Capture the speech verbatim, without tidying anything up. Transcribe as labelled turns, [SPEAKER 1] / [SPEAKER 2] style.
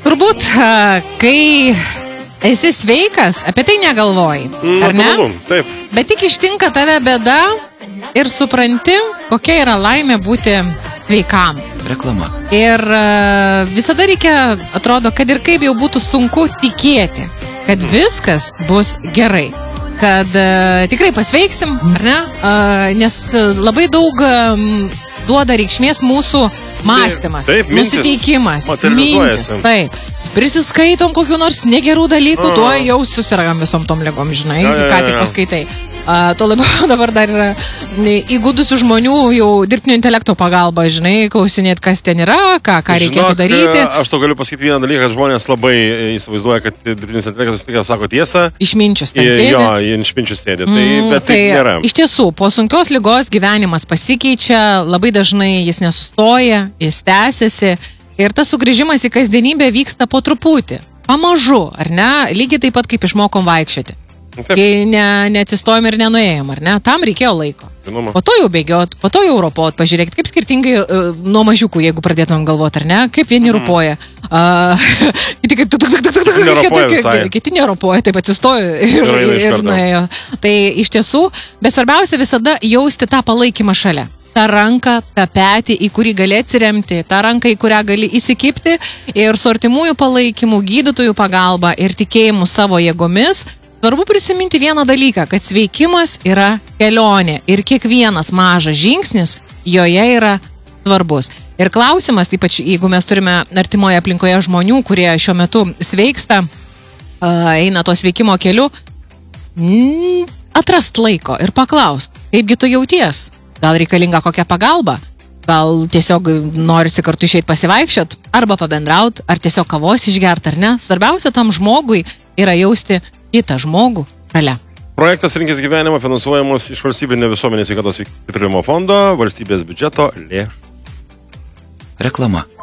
[SPEAKER 1] Turbūt, kai esi sveikas, apie tai negalvoji, ar ne?
[SPEAKER 2] Taip.
[SPEAKER 1] Bet tik ištinka tave bėda ir supranti, kokia yra laimė būti sveikam.
[SPEAKER 3] Reklama.
[SPEAKER 1] Ir visada reikia, atrodo, kad ir kaip jau būtų sunku tikėti, kad viskas bus gerai. Kad uh, tikrai pasveiksim, ar ne? Uh, nes labai daug um, duoda reikšmės mūsų mąstymas,
[SPEAKER 2] taip, taip,
[SPEAKER 1] nusiteikimas, mintis, taip. Prisiskaitom kokių nors negerų dalykų, uh. tuo jau susiragam visom tom ligom, žinai, ja, ja, ja, ką tik paskaitai. Uh, tuo labiau dabar dar yra įgudusių žmonių jau dirbtinio intelekto pagalba, žinai, klausinėt, kas ten yra, ką, ką
[SPEAKER 2] Žinok,
[SPEAKER 1] reikėtų daryti.
[SPEAKER 2] Aš to galiu pasakyti vieną dalyką, kad žmonės labai įsivaizduoja, kad dirbtinis intelektas tik sako tiesą.
[SPEAKER 1] Išminčius ten sėdi.
[SPEAKER 2] Jo, išminčius sėdi. Tai,
[SPEAKER 1] mm,
[SPEAKER 2] bet
[SPEAKER 1] tai
[SPEAKER 2] taip nėra.
[SPEAKER 1] Iš tiesų, po sunkios ligos gyvenimas pasikeičia, labai dažnai jis nesustoja, jis tęsiasi ir tas sugrįžimas į kasdienybę vyksta po truputį. Pamažu, ar ne? Lygiai taip pat kaip išmokom vaikščioti.
[SPEAKER 2] Taip.
[SPEAKER 1] Kai ne, neatsistojom ir nenuėjom, ar ne? Tam reikėjo laiko.
[SPEAKER 2] Žinoma. Po
[SPEAKER 1] to jau bėgiot, po to jau ropot, pažiūrėkit, kaip skirtingai uh, nuo mažiukų, jeigu pradėtumėm galvoti, ar ne? Kaip vieni mm. ropoja. Uh, kiti kaip
[SPEAKER 2] neropoja,
[SPEAKER 1] kiti neropoja, taip atsistojo ir, ir, ir nuėjo. Tai iš tiesų, bet svarbiausia visada jausti tą palaikymą šalia. Ta ranka, ta petį, į kurį gali atsiremti, ta ranka, į kurią gali įsikipti ir su artimųjų palaikymų, gydytojų pagalba ir tikėjimu savo jėgomis. Svarbu prisiminti vieną dalyką, kad sveikimas yra kelionė ir kiekvienas mažas žingsnis joje yra svarbus. Ir klausimas, ypač jeigu mes turime artimoje aplinkoje žmonių, kurie šiuo metu sveiksta, eina to sveikimo keliu, atrast laiko ir paklaust, kaipgi tu jauties? Gal reikalinga kokia pagalba? Gal tiesiog norisi kartu išeit pasivaikščiot, arba pabendraut, ar tiesiog kavos išgert, ar ne? Svarbiausia tam žmogui yra jausti kitą žmogų šalia.
[SPEAKER 2] Projektas Rinkis gyvenimą finansuojamas iš valstybinio visuomenės sveikatos stiprinimo fondo, valstybės biudžeto lėšų.
[SPEAKER 3] Reklama.